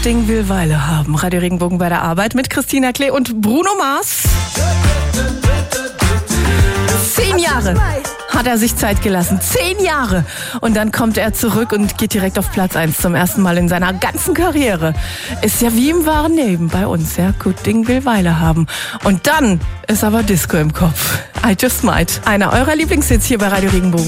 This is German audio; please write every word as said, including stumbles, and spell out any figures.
Gut Ding will Weile haben. Radio Regenbogen bei der Arbeit mit Christina Klee und Bruno Mars. Zehn Jahre hat er sich Zeit gelassen. Zehn Jahre. Und dann kommt er zurück und geht direkt auf Platz eins zum ersten Mal in seiner ganzen Karriere. Ist ja wie im wahren Leben bei uns. Ja, Gut Ding will Weile haben. Und dann ist aber Disco im Kopf. I Just Might. Einer eurer Lieblingshits hier bei Radio Regenbogen.